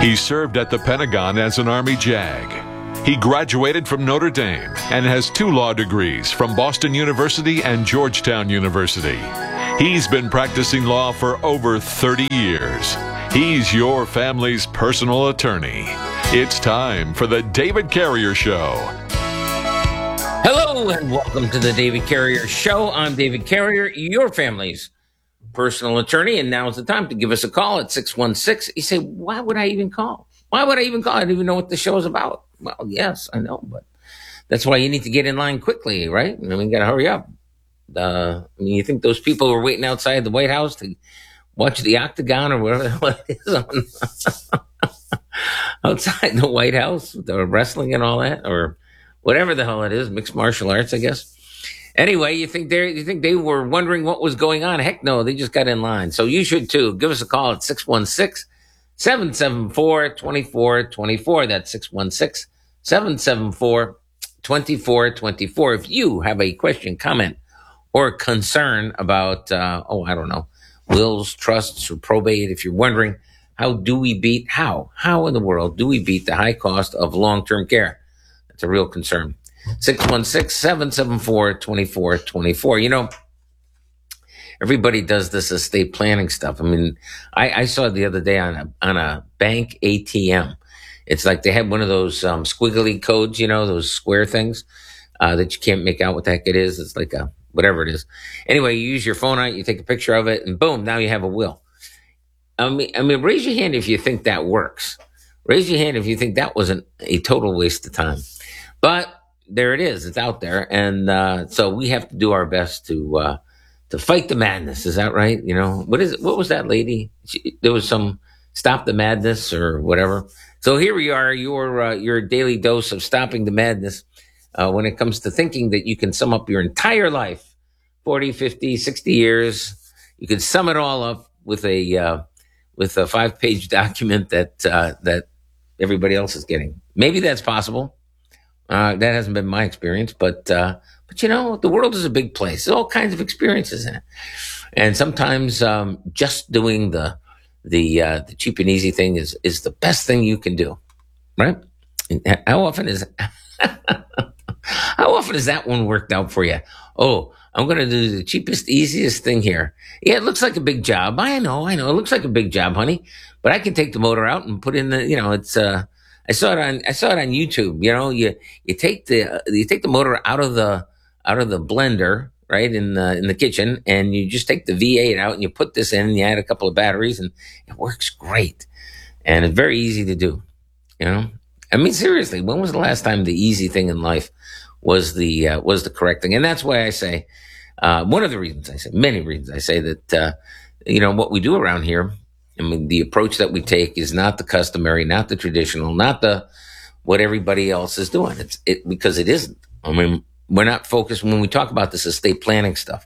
He served at the Pentagon as an Army JAG. He graduated from Notre Dame and has 2 law degrees from Boston University and Georgetown University. He's been practicing law for over 30 years. He's your family's personal attorney. It's time for the David Carrier Show. Hello and welcome to the David Carrier Show. I'm David Carrier, your family's personal attorney, and now's the time to give us a call at 616. You say, why would I even call? Why would I even call? I don't even know what the show is about. Well, yes, I know, but that's why you need to get in line quickly, right? I mean, you got to hurry up. You think those people who are waiting outside the White House to watch the Octagon or whatever the hell it is outside the White House, the wrestling and all that, or whatever the hell it is, mixed martial arts, I guess. Anyway, you think they were wondering what was going on? Heck no, they just got in line. So you should too. Give us a call at 616-774-2424. That's 616-774-2424. If you have a question, comment, or concern about, I don't know, wills, trusts, or probate, if you're wondering, how in the world do we beat the high cost of long-term care? That's a real concern. 616-774-2424. You know, everybody does this estate planning stuff. I mean, I saw it the other day on a bank ATM. It's like they had one of those squiggly codes, you know, those square things that you can't make out what the heck it is. It's like whatever it is. Anyway, you use your phone on it, you take a picture of it, and boom, now you have a will. I mean, raise your hand if you think that works. Raise your hand if you think that wasn't a total waste of time. But there it is. It's out there. And so we have to do our best to fight the madness. Is that right? You know, what was that lady? There was some stop the madness or whatever. So here we are, your daily dose of stopping the madness when it comes to thinking that you can sum up your entire life, 40, 50, 60 years. You could sum it all up with a 5-page document that everybody else is getting. Maybe that's possible. That hasn't been my experience, but you know, the world is a big place. There's all kinds of experiences in it, and sometimes just doing the cheap and easy thing is the best thing you can do, right? How often is that one worked out for you? Oh, I'm going to do the cheapest, easiest thing here. Yeah, it looks like a big job. I know. It looks like a big job, honey, but I can take the motor out and put in the, you know, it's. I saw it on YouTube. You know, you take the motor out of the blender, right, in the kitchen, and you just take the V8 out and you put this in and you add a couple of batteries and it works great. And it's very easy to do. You know, I mean, seriously, when was the last time the easy thing in life was the correct thing? And that's why I say, one of the reasons I say, many reasons I say that, you know, what we do around here, I mean, the approach that we take is not the customary, not the traditional, not what everybody else is doing. Because it isn't. I mean, we're not focused when we talk about this estate planning stuff.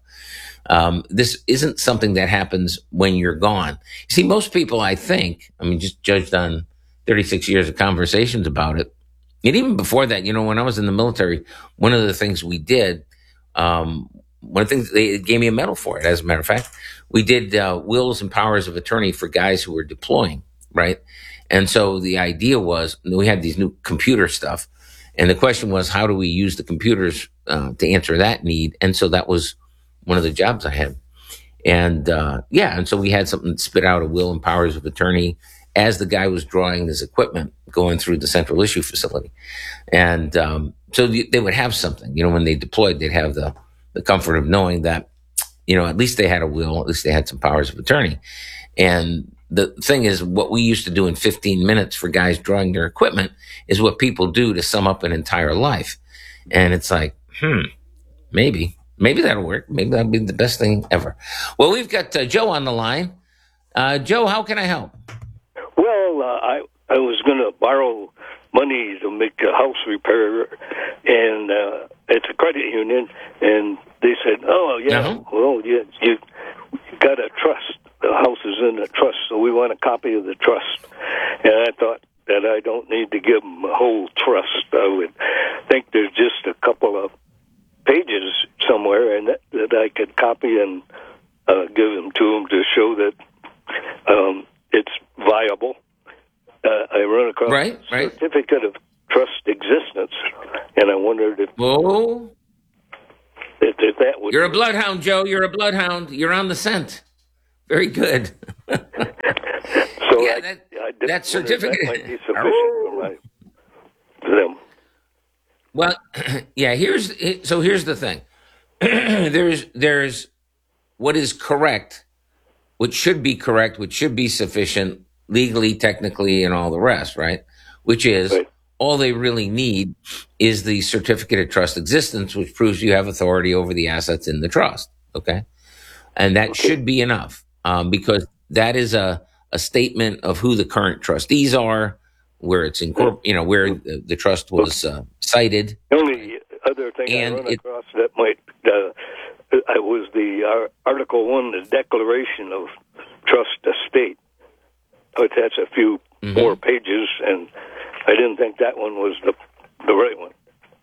This isn't something that happens when you're gone. See, most people, I think, I mean, just judged on 36 years of conversations about it. And even before that, you know, when I was in the military, one of the things we did, one of the things they gave me a medal for it, as a matter of fact, we did wills and powers of attorney for guys who were deploying, right? And so the idea was, we had these new computer stuff, and the question was, how do we use the computers to answer that need? And so that was one of the jobs I had. And and so we had something that spit out a will and powers of attorney as the guy was drawing his equipment going through the central issue facility. And so they would have something, you know, when they deployed, they'd have the comfort of knowing that, you know, at least they had a will, at least they had some powers of attorney. And the thing is, what we used to do in 15 minutes for guys drawing their equipment is what people do to sum up an entire life. And it's like, maybe that'll work. Maybe that'll be the best thing ever. Well, we've got Joe on the line. Joe, how can I help? Well, I was going to borrow money to make a house repair, and it's a credit union, and they said, oh, yeah, well, you got a trust. The house is in a trust, so we want a copy of the trust. And I thought that I don't need to give them a whole trust. I would think there's just a couple of pages somewhere and that I could copy and give them to them to show that it's viable. I run across right. certificate of trust existence, and I wondered if that would. You're a bloodhound, Joe. You're a bloodhound. You're on the scent. Very good. So yeah, that certificate that might be sufficient for them. Well, yeah. Here's the thing. there's what is correct, what should be correct, which should be sufficient legally, technically, and all the rest, right? Which is all they really need is the certificate of trust existence, which proves you have authority over the assets in the trust. Okay, and that should be enough because that is a statement of who the current trustees are, where it's where the trust was cited. The only other thing I run across that might was the Article 1, the Declaration of Trust Estate. But that's a few more pages, and I didn't think that one was the right one.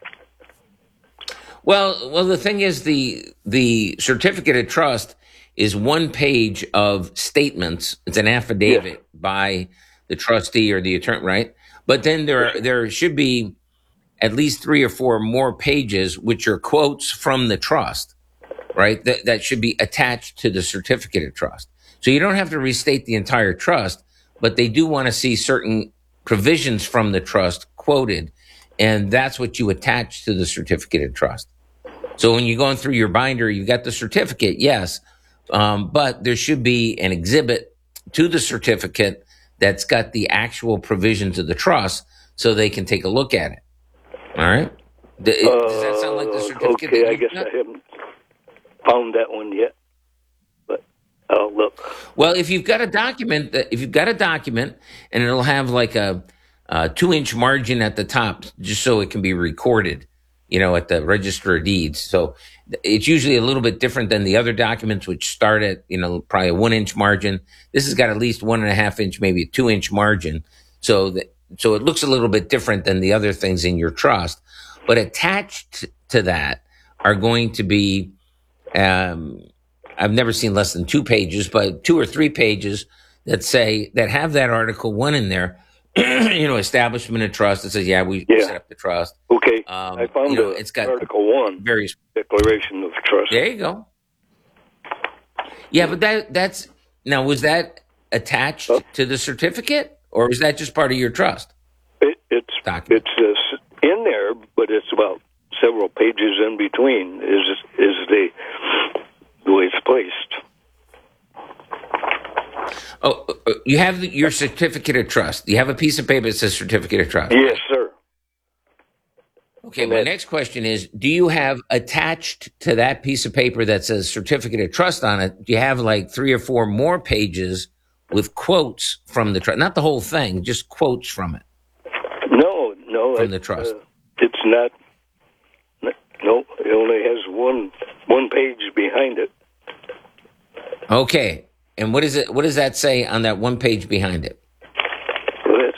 Well, the thing is, the certificate of trust is one page of statements. It's an affidavit by the trustee or the attorney, right? But then there should be at least 3 or 4 more pages, which are quotes from the trust, right? That should be attached to the certificate of trust. So you don't have to restate the entire trust, but they do want to see certain provisions from the trust quoted, and that's what you attach to the certificate of trust. So when you're going through your binder, you got the certificate, yes, but there should be an exhibit to the certificate that's got the actual provisions of the trust so they can take a look at it. All right? Does that sound like the certificate? Okay, I guess I haven't found that one yet, but I'll look. Well, if you've got a document, and it'll have like a 2-inch margin at the top, just so it can be recorded, at the Register of Deeds. So it's usually a little bit different than the other documents, which start at, probably a 1-inch margin. This has got at least 1.5 inch, maybe a 2-inch margin. So it looks a little bit different than the other things in your trust. But attached to that are going to be, I've never seen less than 2 pages, but 2 or 3 pages that have that Article 1 in there. Establishment of trust that says, we set up the trust. Okay. I found it's got Article 1, various Declaration of Trust. There you go. Yeah, but that's now, was that attached to the certificate, or is that just part of your trust? It's in there, but it's about several pages in between is the way it's placed. Oh, you have your certificate of trust. You have a piece of paper that says certificate of trust. Yes, sir. Okay, my next question is, do you have attached to that piece of paper that says certificate of trust on it, do you have like 3 or 4 more pages with quotes from the trust? Not the whole thing, just quotes from it. No. From the trust. It's not. No, it only has one page behind it. Okay. And what does that say on that one page behind it? It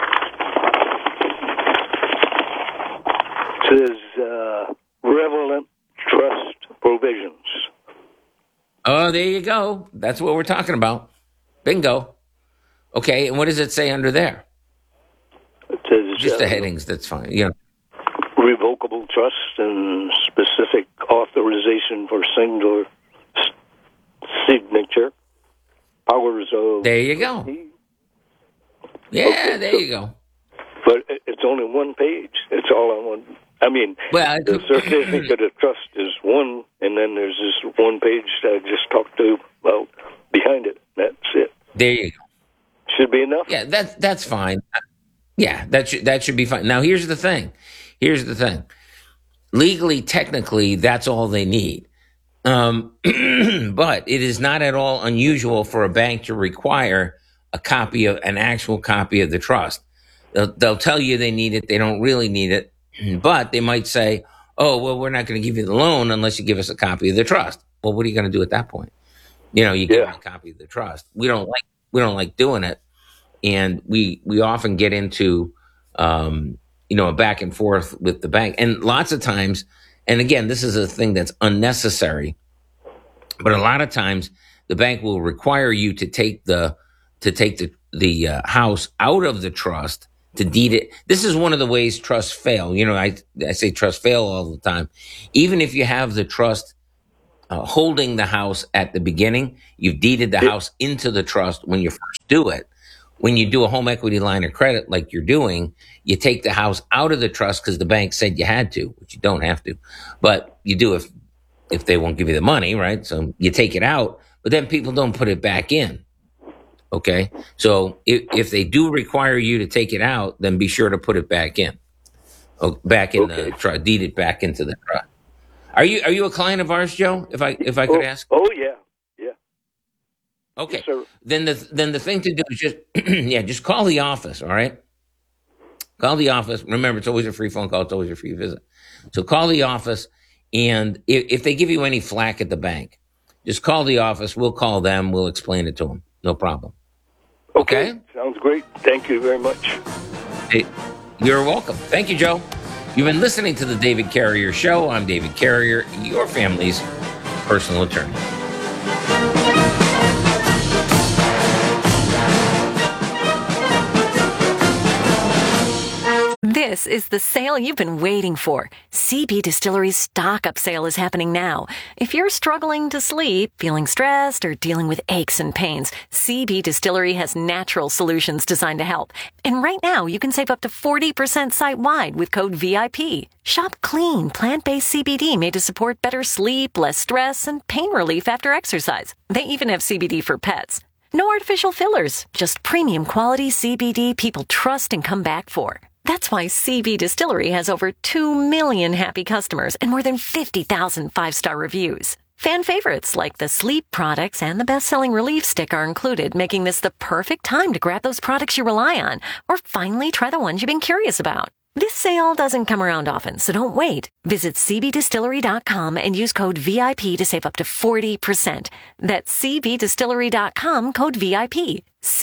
says relevant trust provisions. Oh, there you go. That's what we're talking about. Bingo. Okay, and what does it say under there? It says just the headings. That's fine. Revocable trust and specific authorization for singular signature. Powers of. There you go. Yeah, okay, there you go. But it's only one page. It's all on one. I mean, the certificate of trust is one, and then there's this one page that I just talked to about behind it. That's it. There you go. Should be enough. Yeah, that's fine. Yeah, that should be fine. Now, here's the thing. Legally, technically, that's all they need. But it is not at all unusual for a bank to require an actual copy of the trust. They'll tell you they need it. They don't really need it, but they might say, "Oh, well, we're not going to give you the loan unless you give us a copy of the trust." Well, what are you going to do at that point? You give them a copy of the trust. We don't like doing it, and we often get into a back and forth with the bank, and lots of times. And again, this is a thing that's unnecessary, but a lot of times the bank will require you to take the the house out of the trust to deed it. This is one of the ways trusts fail. You know, I say trusts fail all the time. Even if you have the trust holding the house at the beginning, you've deeded the house into the trust when you first do it. When you do a home equity line of credit like you're doing, you take the house out of the trust because the bank said you had to, which you don't have to. But you do if they won't give you the money, right? So you take it out, but then people don't put it back in. Okay? So if they do require you to take it out, then be sure to put it back in. Back in the trust, deed it back into the trust. Are you a client of ours, Joe? If I could ask? Oh yeah. Okay. Yes, then the thing to do is just call the office, all right? Call the office. Remember, it's always a free phone call, it's always a free visit. So call the office, and if they give you any flack at the bank, just call the office, we'll call them, we'll explain it to them. No problem. Okay? Sounds great. Thank you very much. Hey, you're welcome. Thank you, Joe. You've been listening to the David Carrier Show. I'm David Carrier, your family's personal attorney. This is the sale you've been waiting for. CB Distillery's stock-up sale is happening now. If you're struggling to sleep, feeling stressed, or dealing with aches and pains, CB Distillery has natural solutions designed to help. And right now, you can save up to 40% site-wide with code VIP. Shop clean, plant-based CBD made to support better sleep, less stress, and pain relief after exercise. They even have CBD for pets. No artificial fillers, just premium quality CBD people trust and come back for. That's why CB Distillery has over 2 million happy customers and more than 50,000 5-star reviews. Fan favorites like the sleep products and the best-selling relief stick are included, making this the perfect time to grab those products you rely on or finally try the ones you've been curious about. This sale doesn't come around often, so don't wait. Visit cbdistillery.com and use code VIP to save up to 40%. That's cbdistillery.com, code VIP.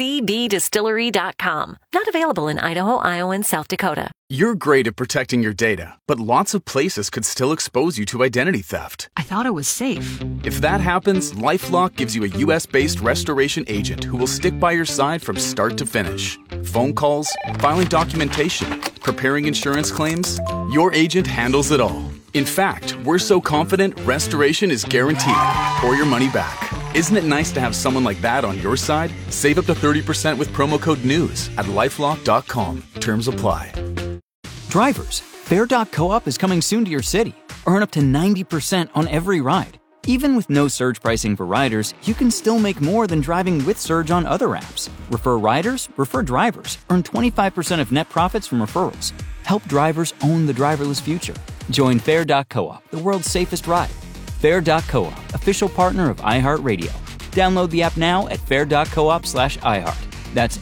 cbdistillery.com. Not available in Idaho, Iowa, and South Dakota. You're great at protecting your data, but lots of places could still expose you to identity theft. I thought it was safe. If that happens, LifeLock gives you a U.S.-based restoration agent who will stick by your side from start to finish. Phone calls, filing documentation, preparing insurance claims, your agent handles it all. In fact, we're so confident restoration is guaranteed or your money back. Isn't it nice to have someone like that on your side? Save up to 30% with promo code NEWS at LifeLock.com. Terms apply. Drivers, Fare.coop is coming soon to your city. Earn up to 90% on every ride. Even with no surge pricing for riders, you can still make more than driving with Surge on other apps. Refer riders, refer drivers. Earn 25% of net profits from referrals. Help drivers own the driverless future. Join Fare.coop, the world's safest ride. Fare.coop, official partner of iHeartRadio. Download the app now at fare.coop/iHeart. That's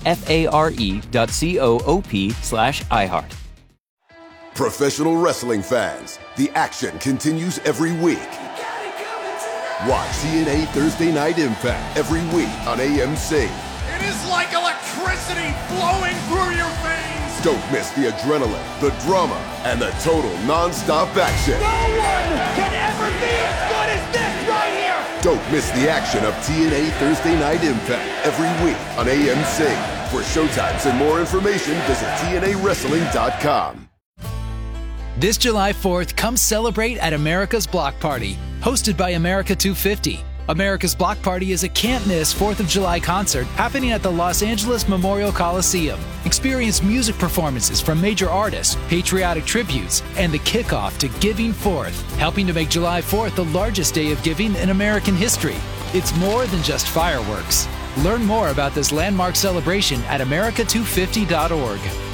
FARE.coop/iHeart. Professional wrestling fans, the action continues every week. Watch TNA Thursday Night Impact every week on AMC. It is like electricity flowing through your veins. Don't miss the adrenaline, the drama, and the total non-stop action. No one can ever be as good as this right here. Don't miss the action of TNA Thursday Night Impact every week on AMC. For showtimes and more information, visit TNAWrestling.com. This July 4th, come celebrate at America's Block Party, hosted by America 250. America's Block Party is a can't-miss 4th of July concert happening at the Los Angeles Memorial Coliseum. Experience music performances from major artists, patriotic tributes, and the kickoff to Giving Fourth, helping to make July 4th the largest day of giving in American history. It's more than just fireworks. Learn more about this landmark celebration at america250.org.